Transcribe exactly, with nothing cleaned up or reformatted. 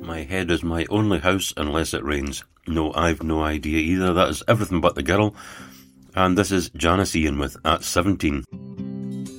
My head is my only house unless it rains. No, I've no idea either. That is Everything But the Girl. And this is Janis Ian with At seventeen.